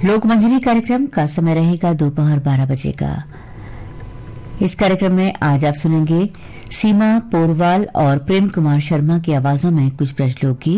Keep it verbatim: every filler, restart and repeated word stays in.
लोकमंजरी कार्यक्रम का समय रहेगा दोपहर बारह बजे का। इस कार्यक्रम में आज आप सुनेंगे सीमा पोरवाल और प्रेम कुमार शर्मा की आवाजों में कुछ ब्रज लोकगीत।